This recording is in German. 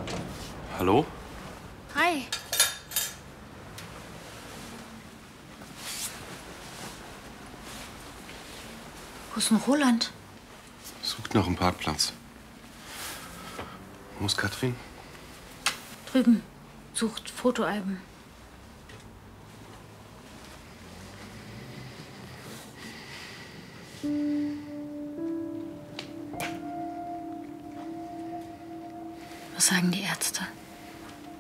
Hallo? Hi. Wo ist denn Roland? Sucht nach einem Parkplatz. Wo ist Katrin? Drüben. Sucht Fotoalben. Was sagen die Ärzte?